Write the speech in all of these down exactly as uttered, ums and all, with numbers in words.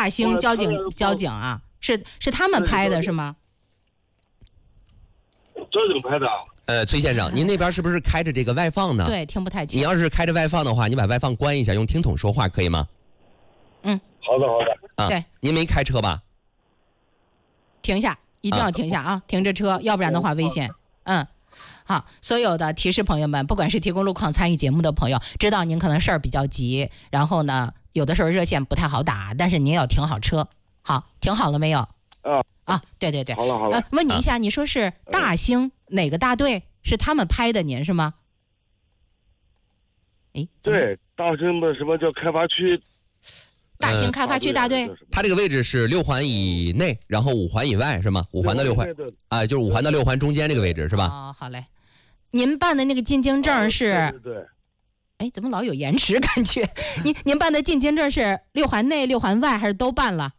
大兴交警交警啊，是是他们拍的是吗？ 交警拍的。 呃，崔先生，您那边是不是开着这个外放呢？ 对，听不太清。 你要是开着外放的话，你把外放关一下，用听筒说话可以吗？ 嗯， 好的好的。 啊， 对， 您没开车吧？ 停下，一定要停下啊！啊停着车，要不然的话危险。嗯，好，所有的提示朋友们，不管是提供路况参与节目的朋友，知道您可能事儿比较急，然后呢，有的时候热线不太好打，但是您要停好车。好，停好了没有？ 啊啊，对对对， 好了好了。 呃，问您一下，啊、你说是大兴哪个大队？是他们拍的您是吗？哎， 对，大兴的什么叫开发区？ 大兴开发区大队， 它这个位置是六环以内，然后五环以外是吗？五环的六环，啊，就是五环到六环中间这个位置是吧？ 哦，好嘞。您办的那个进京证是？ 啊、对, 对对。 哎，怎么老有延迟感觉？您您办的进京证是六环内、六环外，还是都办了？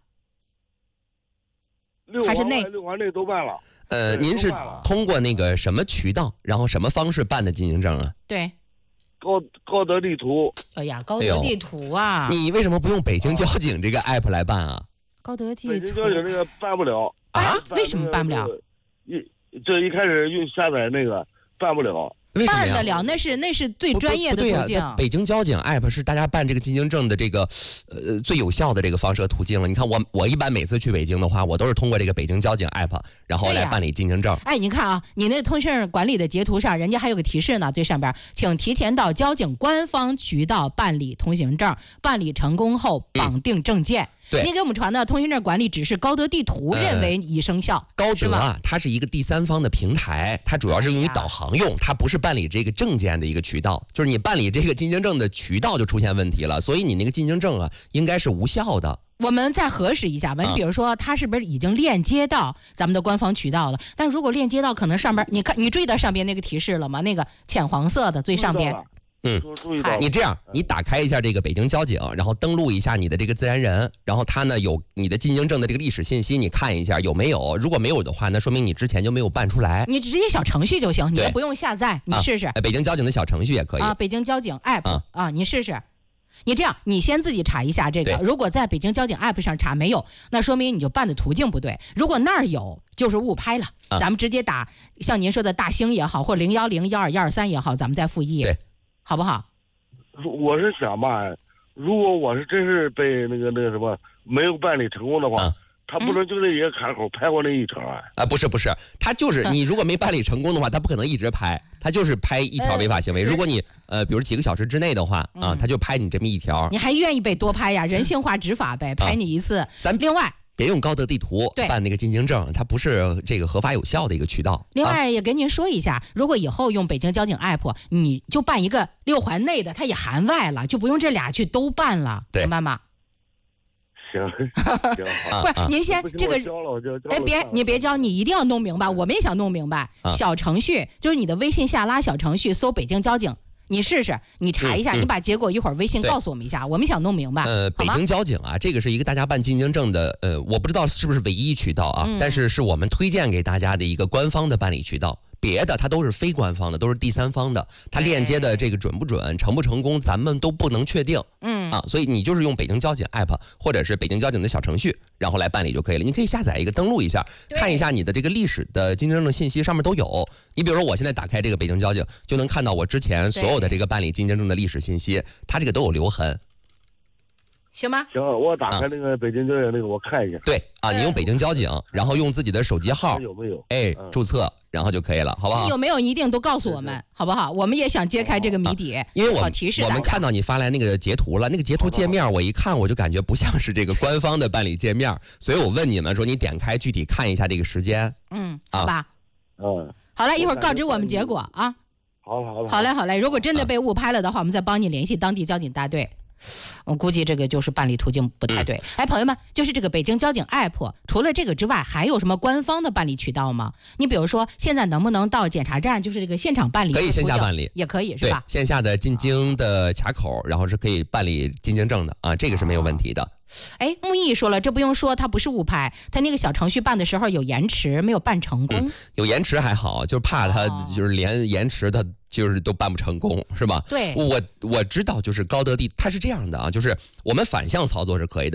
还是内？ 六环内都办了。 呃，您是通过那个什么渠道，然后什么方式办的进京证啊？ 对。 高高德地图。 哎呀，高德地图啊！ 哎、你为什么不用北京交警这个 app 来办啊？ 高德地图。 北京交警这个办不了啊？为什么办不了？ 一这一开始用下载那个办不了。 办得了，那是那是最专业的途径。 啊、北京交警 app 是大家办这个进京证的这个呃最有效的这个方式和途径了。你看我我一般每次去北京的话，我都是通过这个北京交警 app， 然后来办理进京证。 哎，你看啊，你那通讯管理的截图上，人家还有个提示呢，最上边，请提前到交警官方渠道办理通行证，办理成功后绑定证件。嗯对， 您给我们传的通行证管理指示高德地图认为已生效。 呃、高德啊，它是一个第三方的平台，它主要是用于导航用，它不是办理这个证件的一个渠道。就是你办理这个进京证的渠道就出现问题了，所以你那个进京证啊，应该是无效的。 我们再核实一下吧，你比如说它是不是已经链接到咱们的官方渠道了？但如果链接到，可能上边你看你注意到上边那个提示了吗？那个浅黄色的最上边。 嗯，你这样，你打开一下这个北京交警，然后登录一下你的这个自然人，然后它呢有你的进京证的这个历史信息，你看一下有没有。如果没有的话，那说明你之前就没有办出来。 你直接小程序就行，你也不用下载，你试试、 啊。北京交警的小程序也可以啊，北京交警 app 啊, 啊，你试试。你这样，你先自己查一下这个，如果在北京交警 app 上查没有，那说明你就办的途径不对。如果那儿有，就是误拍了。啊、咱们直接打像您说的大兴也好，或零幺零幺二幺二三也好，咱们再复议， 对， 好不好？ 我是想吧，如果我是真是被那个那个什么没有办理成功的话，啊、他不能就那一个卡口拍过那一条啊？ 啊，不是不是，他就是你如果没办理成功的话，他不可能一直拍，他就是拍一条违法行为。如果你呃，比如几个小时之内的话啊，他就拍你这么一条。 你还愿意被多拍呀？人性化执法呗，拍你一次。 咱另外。 别用高德地图办那个进京证，它不是这个合法有效的一个渠道。 另外也跟您说一下，啊、如果以后用北京交警 app， 你就办一个六环内的，它也含外了，就不用这俩去都办了，明白吗？ 行，行不是、啊、您先这个，哎，别你别教，你一定要弄明白，我们也想弄明白。啊、小程序就是你的微信下拉小程序，搜北京交警。你试试，你查一下，嗯、你把结果一会儿微信告诉我们一下，我们想弄明白。 呃，北京交警啊，这个是一个大家办进京证的，呃，我不知道是不是唯一渠道啊，嗯、但是是我们推荐给大家的一个官方的办理渠道。别的它都是非官方的，都是第三方的，它链接的这个准不准、成不成功，咱们都不能确定。嗯啊，所以你就是用北京交警 app 或者是北京交警的小程序，然后来办理就可以了。你可以下载一个，登录一下，看一下你的这个历史的进京证的信息，上面都有。你比如说，我现在打开这个北京交警，就能看到我之前所有的这个办理进京证的历史信息，它这个都有留痕。 行吗？ 行，我打开那个北京交警那个，我看一下。 对啊，你用北京交警，然后用自己的手机号有没有？ 哎，注册，然后就可以了，好不好？ 有没有一定都告诉我们，好不好？我们也想揭开这个谜底， 因为我们提示我们看到你发来那个截图了，那个截图界面我一看我就感觉不像是这个官方的办理界面，所以我问你们说，你点开具体看一下这个时间。 嗯，好吧。 嗯， 好了，一会儿告知我们结果啊。 好了好了。 好嘞好嘞，如果真的被误拍了的话，我们再帮你联系当地交警大队。我估计这个就是办理途径不太对。嗯、哎，朋友们，就是这个北京交警 app， 除了这个之外，还有什么官方的办理渠道吗？你比如说，现在能不能到检查站，就是这个现场办理？ 可以线下办理， 也可以是吧？ 线下的进京的卡口，然后是可以办理进京证的啊，这个是没有问题的。 哎，木易说了，这不用说，他不是误拍，他那个小程序办的时候有延迟，没有办成功。 嗯、有延迟还好，就是怕他就是连延迟他就是都办不成功，是吧？ 对， 我我知道，就是高德地它是这样的啊，就是我们反向操作是可以的。